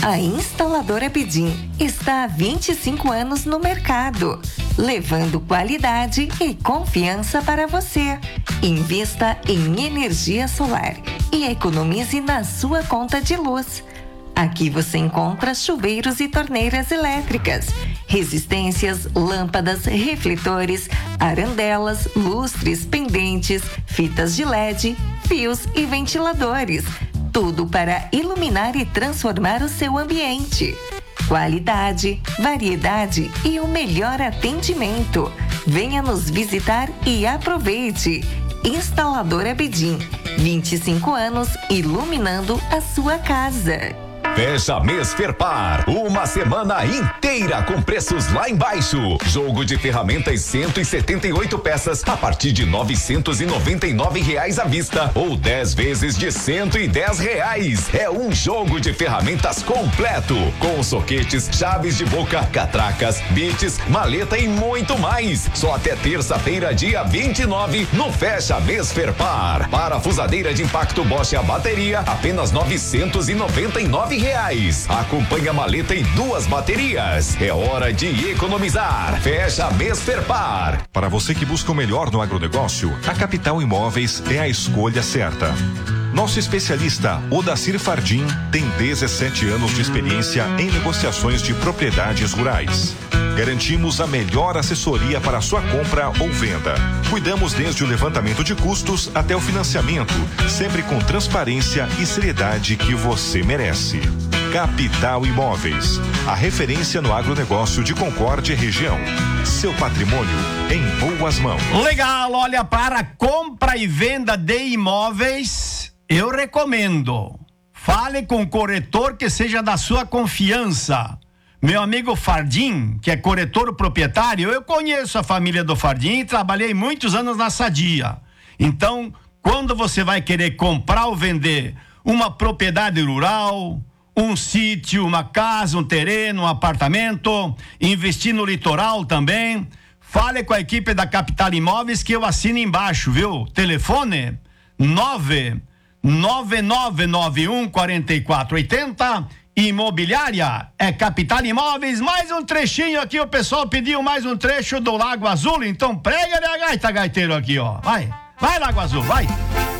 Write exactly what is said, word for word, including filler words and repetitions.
A Instaladora Bidim está há vinte e cinco anos no mercado, levando qualidade e confiança para você. Invista em energia solar e economize na sua conta de luz. Aqui você encontra chuveiros e torneiras elétricas, resistências, lâmpadas, refletores, arandelas, lustres, pendentes, fitas de L E D, fios e ventiladores. Tudo para iluminar e transformar o seu ambiente. Qualidade, variedade e o melhor atendimento. Venha nos visitar e aproveite. Instaladora Bidim, vinte e cinco anos iluminando a sua casa. Fecha mês Ferpar, uma semana inteira com preços lá embaixo. Jogo de ferramentas cento e setenta e oito peças a partir de novecentos e noventa e nove reais à vista ou dez vezes de cento e dez reais. É um jogo de ferramentas completo, com soquetes, chaves de boca, catracas, bits, maleta e muito mais. Só até terça-feira, dia vinte e nove, no Fecha mês Ferpar. Parafusadeira de impacto Bosch a bateria, apenas novecentos e noventa e nove reais. Acompanhe a maleta em duas baterias. É hora de economizar. Fecha mês Ferpar. Para você que busca o melhor no agronegócio, a Capital Imóveis é a escolha certa. Nosso especialista, Odacir Fardim, tem dezessete anos de experiência em negociações de propriedades rurais. Garantimos a melhor assessoria para sua compra ou venda. Cuidamos desde o levantamento de custos até o financiamento, sempre com transparência e seriedade que você merece. Capital Imóveis, a referência no agronegócio de Concórdia e região. Seu patrimônio em boas mãos. Legal, olha, para compra e venda de imóveis, eu recomendo. Fale com um corretor que seja da sua confiança. Meu amigo Fardim, que é corretor proprietário, eu conheço a família do Fardim e trabalhei muitos anos na Sadia. Então, quando você vai querer comprar ou vender uma propriedade rural, um sítio, uma casa, um terreno, um apartamento, investir no litoral também, fale com a equipe da Capital Imóveis que eu assino embaixo, viu? Telefone nove nove nove nove um quatro quatro oito zero. Imobiliária é Capital Imóveis. Mais um trechinho aqui, o pessoal pediu mais um trecho do Lago Azul, então prega a gaita, gaiteiro, aqui, ó. Vai, vai Lago Azul, vai.